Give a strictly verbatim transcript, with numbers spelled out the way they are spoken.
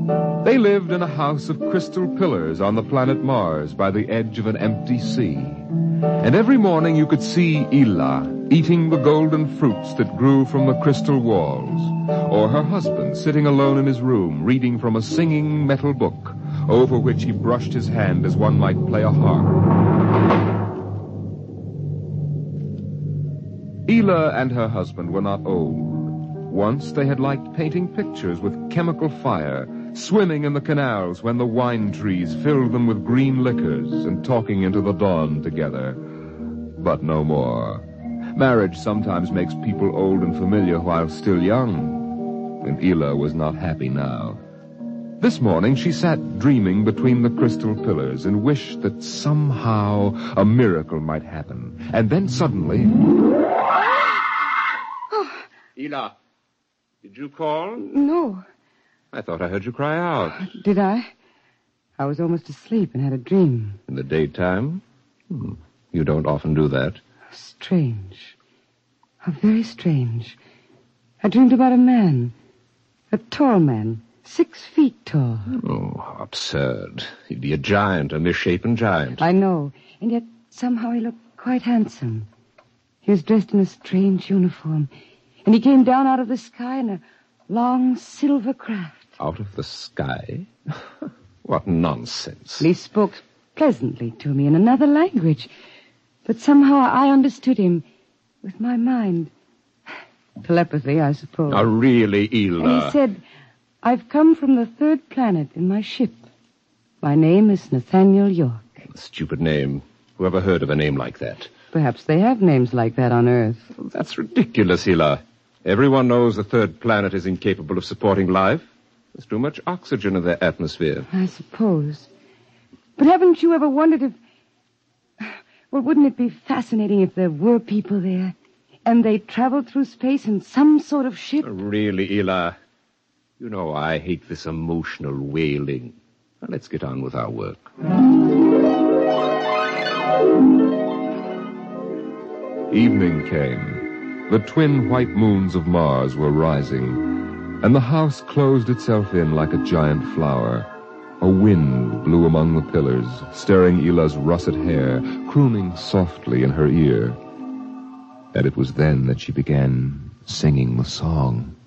They lived in a house of crystal pillars on the planet Mars by the edge of an empty sea. And every morning you could see Ila eating the golden fruits that grew from the crystal walls, or her husband sitting alone in his room reading from a singing metal book over which he brushed his hand as one might play a harp. Ila and her husband were not old. Once they had liked painting pictures with chemical fire, swimming in the canals when the wine trees filled them with green liquors, and talking into the dawn together. But no more. Marriage sometimes makes people old and familiar while still young, and Ila was not happy now. This morning she sat dreaming between the crystal pillars and wished that somehow a miracle might happen. And then suddenly... Ila, did you call? No. I thought I heard you cry out. Did I? I was almost asleep and had a dream. In the daytime? Hmm. You don't often do that. Strange. How very strange. I dreamed about a man. A tall man. Six feet tall. Oh, how absurd. He'd be a giant, a misshapen giant. I know. And yet somehow he looked quite handsome. He was dressed in a strange uniform. And he came down out of the sky in a long silver craft. Out of the sky? What nonsense. He spoke pleasantly to me in another language. But somehow I understood him with my mind. Telepathy, I suppose. Oh, really, Ila? And he said, I've come from the third planet in my ship. My name is Nathaniel York. Stupid name. Whoever heard of a name like that? Perhaps they have names like that on Earth. That's ridiculous, Ila. Everyone knows the third planet is incapable of supporting life. There's too much oxygen in their atmosphere. I suppose. But haven't you ever wondered if... Well, wouldn't it be fascinating if there were people there, and they traveled through space in some sort of ship? Really, Ila? You know I hate this emotional wailing. Now, let's get on with our work. Evening came. The twin white moons of Mars were rising, and the house closed itself in like a giant flower. A wind blew among the pillars, stirring Ila's russet hair, crooning softly in her ear. And it was then that she began singing the song.